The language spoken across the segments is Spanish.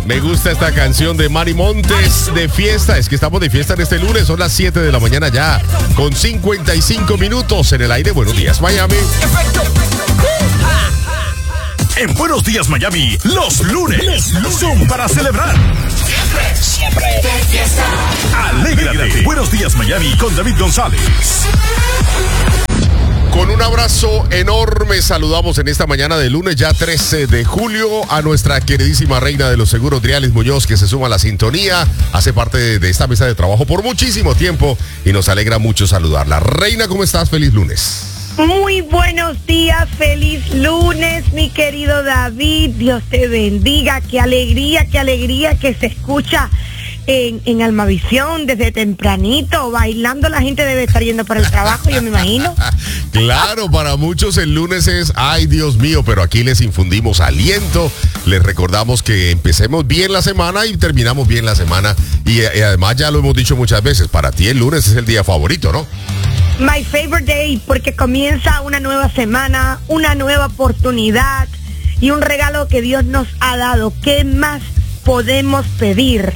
Me gusta esta canción de Mari Montes, de fiesta. Es que estamos de fiesta en este lunes, son las 7 de la mañana ya, con 55 minutos en el aire. Buenos días, Miami. En Buenos Días, Miami, los lunes son para celebrar. Siempre de fiesta. Alégrate. Buenos Días, Miami, con David González. Con un abrazo enorme saludamos en esta mañana de lunes, ya 13 de julio, a nuestra queridísima reina de los seguros, Drialis Muñoz, que se suma a la sintonía, hace parte de esta mesa de trabajo por muchísimo tiempo y nos alegra mucho saludarla. Reina, ¿cómo estás? Feliz lunes. Muy buenos días, feliz lunes, mi querido David. Dios te bendiga, qué alegría que se escucha en Almavisión desde tempranito, bailando. La gente debe estar yendo para el trabajo, yo me imagino. Claro, para muchos el lunes es, ay Dios mío, pero aquí les infundimos aliento, les recordamos que empecemos bien la semana y terminamos bien la semana, y además ya lo hemos dicho muchas veces, para ti el lunes es el día favorito, ¿no? My favorite day, porque comienza una nueva semana, una nueva oportunidad y un regalo que Dios nos ha dado. ¿Qué más podemos pedir?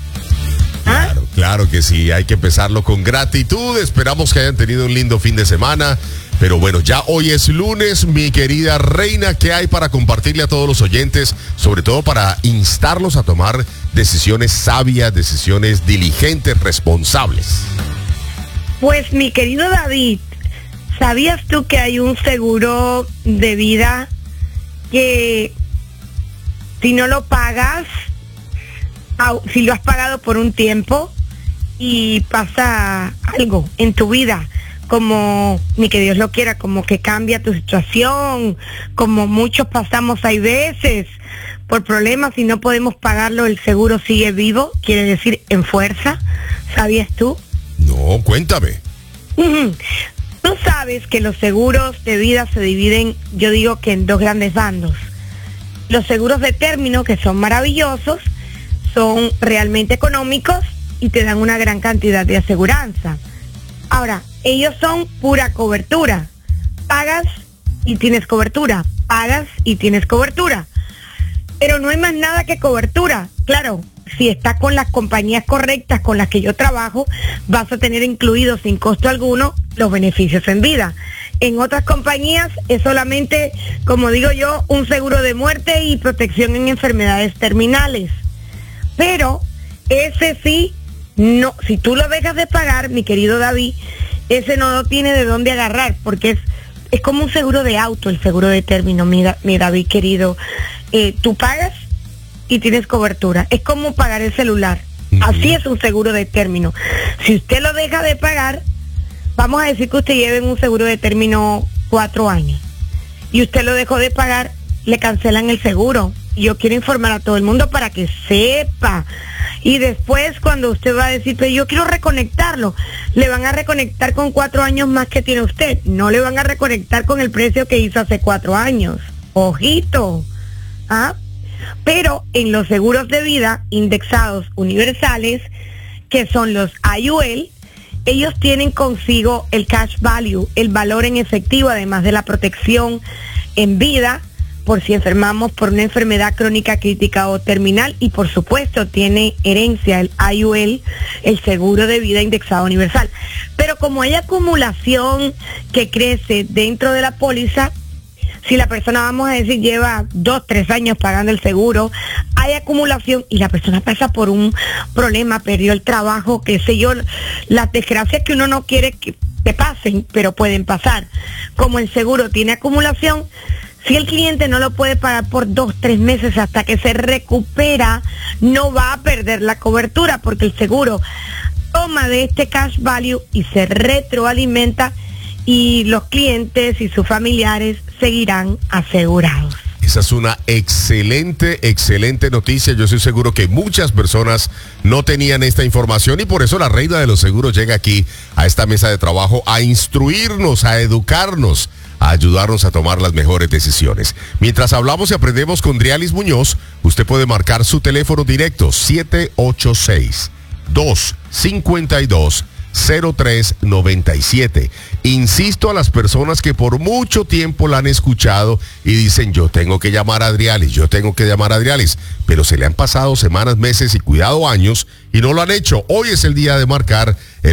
Claro que sí, hay que empezarlo con gratitud. Esperamos que hayan tenido un lindo fin de semana. Pero bueno, ya hoy es lunes, mi querida reina. ¿Qué hay para compartirle a todos los oyentes? Sobre todo para instarlos a tomar decisiones sabias, decisiones diligentes, responsables. Pues mi querido David, ¿sabías tú que hay un seguro de vida que si no lo pagas, si lo has pagado por un tiempo y pasa algo en tu vida, como ni que Dios lo quiera, como que cambia tu situación, como muchos pasamos, hay veces por problemas y no podemos pagarlo, el seguro sigue vivo, quiere decir en fuerza? ¿Sabías tú? No, cuéntame. Tú sabes que los seguros de vida se dividen, yo digo que en dos grandes bandos. Los seguros de término, que son maravillosos, son realmente económicos y te dan una gran cantidad de aseguranza. Ahora, ellos son pura cobertura. Pagas y tienes cobertura. Pagas y tienes cobertura. Pero no hay más nada que cobertura. Claro, si estás con las compañías correctas con las que yo trabajo, vas a tener incluidos sin costo alguno los beneficios en vida. En otras compañías es solamente, como digo yo, un seguro de muerte y protección en enfermedades terminales. Pero ese sí, no, si tú lo dejas de pagar, mi querido David, ese no lo tiene de dónde agarrar, porque es como un seguro de auto, el seguro de término, mi David querido. Tú pagas y tienes cobertura. Es como pagar el celular. Así es un seguro de término. Si usted lo deja de pagar, vamos a decir que usted lleve en un seguro de término 4 años y usted lo dejó de pagar, le cancelan el seguro. Yo quiero informar a todo el mundo para que sepa. Y después, cuando usted va a decir, pero yo quiero reconectarlo, le van a reconectar con 4 años más que tiene usted. No le van a reconectar con el precio que hizo hace 4 años. Ojito. ¿Ah? Pero en los seguros de vida indexados universales, que son los IUL, ellos tienen consigo el cash value, el valor en efectivo, además de la protección en vida, por si enfermamos por una enfermedad crónica crítica o terminal, y por supuesto tiene herencia el IUL, el seguro de vida indexado universal. Pero como hay acumulación que crece dentro de la póliza, si la persona, vamos a decir, lleva 2, 3 años pagando el seguro, hay acumulación y la persona pasa por un problema, perdió el trabajo, qué sé yo, las desgracias que uno no quiere que te pasen, pero pueden pasar. Como el seguro tiene acumulación, si el cliente no lo puede pagar por 2, 3 meses hasta que se recupera, no va a perder la cobertura, porque el seguro toma de este cash value y se retroalimenta, y los clientes y sus familiares seguirán asegurados. Esa es una excelente noticia. Yo estoy seguro que muchas personas no tenían esta información y por eso la reina de los seguros llega aquí a esta mesa de trabajo a instruirnos, a educarnos, a ayudarnos a tomar las mejores decisiones. Mientras hablamos y aprendemos con Drialis Muñoz, usted puede marcar su teléfono directo 786-252 0397. Insisto a las personas que por mucho tiempo la han escuchado y dicen, yo tengo que llamar a Adrialis, pero se le han pasado semanas, meses y cuidado años y no lo han hecho. Hoy es el día de marcar el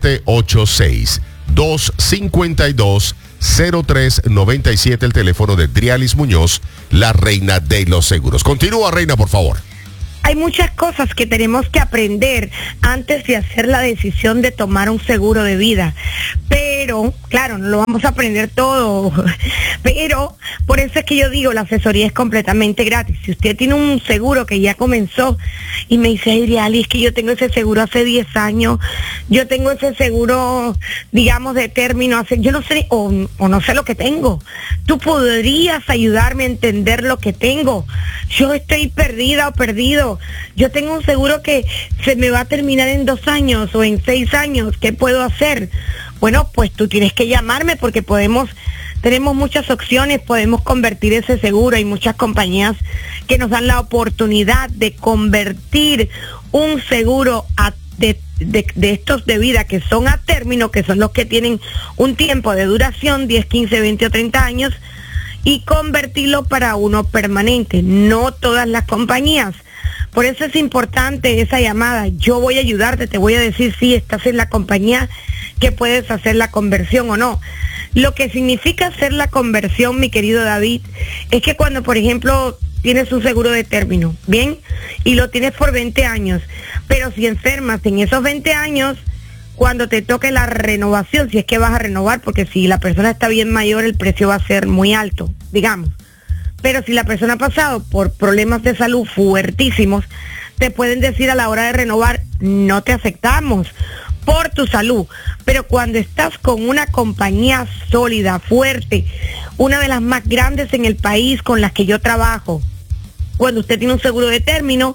786-252-0397, el teléfono de Drialis Muñoz, la reina de los seguros. Continúa, reina, por favor. Hay muchas cosas que tenemos que aprender antes de hacer la decisión de tomar un seguro de vida. Pero, claro, no lo vamos a aprender todo. Pero, por eso es que yo digo, la asesoría es completamente gratis. Si usted tiene un seguro que ya comenzó y me dice, Adrialis, es que yo tengo ese seguro hace 10 años, yo tengo ese seguro, digamos, de término, yo no sé, o no sé lo que tengo. Tú podrías ayudarme a entender lo que tengo. Yo estoy perdida o perdido. Yo tengo un seguro que se me va a terminar en 2 años o en 6 años. ¿Qué puedo hacer? Bueno, pues tú tienes que llamarme porque tenemos muchas opciones, podemos convertir ese seguro. Hay muchas compañías que nos dan la oportunidad de convertir un seguro de estos de vida que son a término, que son los que tienen un tiempo de duración, 10, 15, 20 o 30 años, y convertirlo para uno permanente. No todas las compañías. Por eso es importante esa llamada. Yo voy a ayudarte, te voy a decir si estás en la compañía que puedes hacer la conversión o no. Lo que significa hacer la conversión, mi querido David, es que cuando, por ejemplo, tienes un seguro de término, ¿bien? Y lo tienes por 20 años, pero si enfermas en esos 20 años, cuando te toque la renovación, si es que vas a renovar, porque si la persona está bien mayor, el precio va a ser muy alto, digamos. Pero si la persona ha pasado por problemas de salud fuertísimos, te pueden decir a la hora de renovar, no te aceptamos por tu salud. Pero cuando estás con una compañía sólida, fuerte, una de las más grandes en el país con las que yo trabajo, cuando usted tiene un seguro de término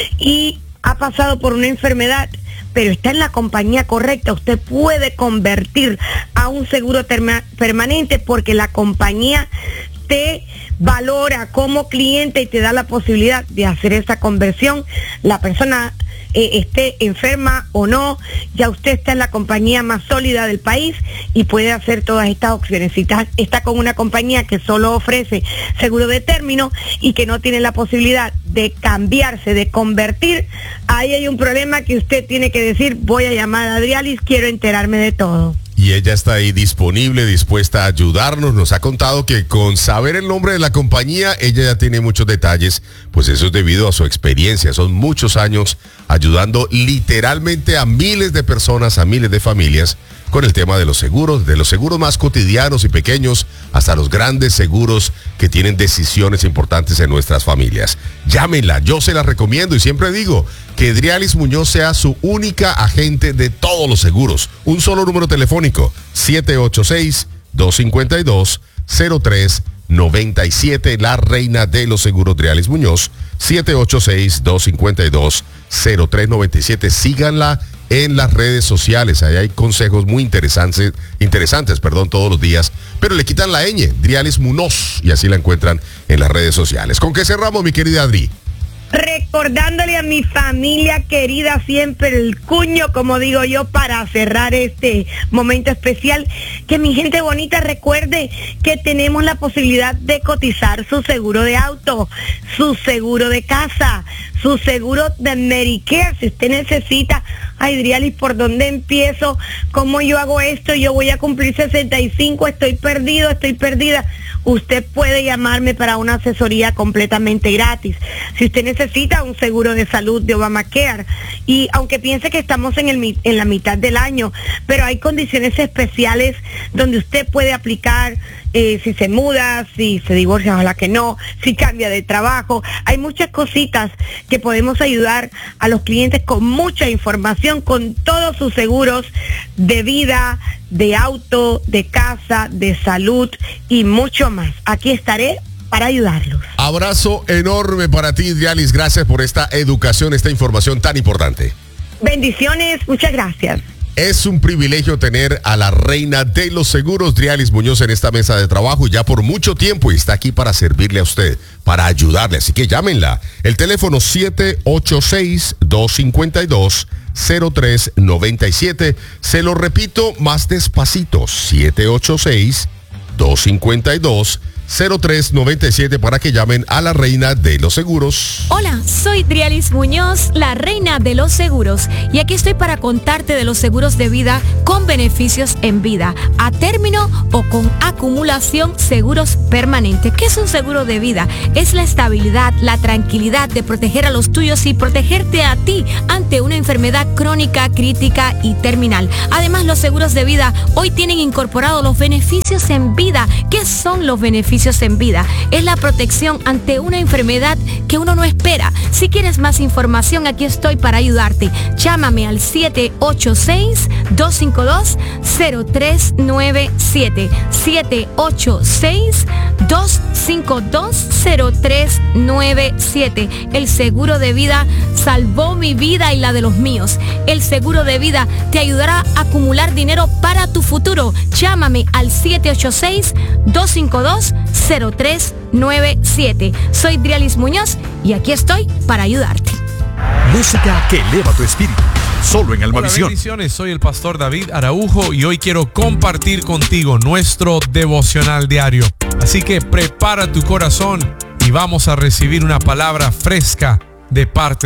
y ha pasado por una enfermedad, pero está en la compañía correcta, usted puede convertir a un seguro permanente porque la compañía te valora como cliente y te da la posibilidad de hacer esa conversión. La persona esté enferma o no, ya usted está en la compañía más sólida del país y puede hacer todas estas opciones. Si está con una compañía que solo ofrece seguro de término y que no tiene la posibilidad de cambiarse, de convertir, ahí hay un problema que usted tiene que decir, voy a llamar a Adrialis, quiero enterarme de todo. Y ella está ahí disponible, dispuesta a ayudarnos. Nos ha contado que con saber el nombre de la compañía, ella ya tiene muchos detalles, pues eso es debido a su experiencia. Son muchos años ayudando literalmente a miles de personas, a miles de familias, con el tema de los seguros más cotidianos y pequeños, hasta los grandes seguros que tienen decisiones importantes en nuestras familias. Llámenla, yo se la recomiendo y siempre digo que Drialis Muñoz sea su única agente de todos los seguros. Un solo número telefónico, 786-252-0397, la reina de los seguros Drialis Muñoz, 786-252-0397. Síganla en las redes sociales, ahí hay consejos muy interesantes, todos los días, pero le quitan la ñ, Drialis Muñoz, y así la encuentran en las redes sociales. ¿Con qué cerramos, mi querida Adri? Recordándole a mi familia querida siempre el cuño, como digo yo, para cerrar este momento especial, que mi gente bonita recuerde que tenemos la posibilidad de cotizar su seguro de auto, su seguro de casa, su seguro de Medicare. Si usted necesita, ay, Drialis, ¿por dónde empiezo? ¿Cómo yo hago esto? Yo voy a cumplir 65, estoy perdida. Usted puede llamarme para una asesoría completamente gratis. Si usted necesita un seguro de salud de Obamacare, y aunque piense que estamos en la mitad del año, pero hay condiciones especiales donde usted puede aplicar, si se muda, si se divorcia, ojalá que no, si cambia de trabajo. Hay muchas cositas que podemos ayudar a los clientes con mucha información, con todos sus seguros de vida, de auto, de casa, de salud y mucho más. Aquí estaré para ayudarlos. Abrazo enorme para ti, Drialis. Gracias por esta educación, esta información tan importante. Bendiciones, muchas gracias. Es un privilegio tener a la reina de los seguros, Drialis Muñoz, en esta mesa de trabajo ya por mucho tiempo, y está aquí para servirle a usted, para ayudarle. Así que llámenla. El teléfono 786-252 0397. Se lo repito más despacito, 786-252-0397 para que llamen a la reina de los seguros. Hola, soy Drialis Muñoz, la reina de los seguros, y aquí estoy para contarte de los seguros de vida con beneficios en vida, a término o con acumulación, seguros permanentes. ¿Qué es un seguro de vida? Es la estabilidad, la tranquilidad de proteger a los tuyos y protegerte a ti ante una enfermedad crónica, crítica y terminal. Además, los seguros de vida hoy tienen incorporados los beneficios en vida. ¿Qué son los beneficios en vida? Es la protección ante una enfermedad que uno no espera. Si quieres más información, aquí estoy para ayudarte. Llámame al 786-252-0397. 786-252-0397. El seguro de vida salvó mi vida y la de los míos. El seguro de vida te ayudará a acumular dinero para tu futuro. Llámame al 786-252-0397. Soy Drialis Muñoz y aquí estoy para ayudarte. Música que eleva tu espíritu. Solo en Almavisión. Hola, bendiciones. Soy el pastor David Araujo y hoy quiero compartir contigo nuestro devocional diario. Así que prepara tu corazón y vamos a recibir una palabra fresca de parte